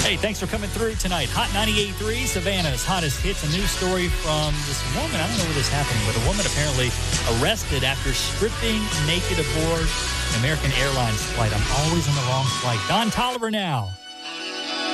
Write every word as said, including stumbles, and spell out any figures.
Hey, thanks for coming through tonight. Hot ninety-eight point three, Savannah's hottest hits. A new story from this woman. I don't know where this happened, but a woman apparently arrested after stripping naked aboard an American Airlines flight. I'm always on the wrong flight. Don Tolliver now.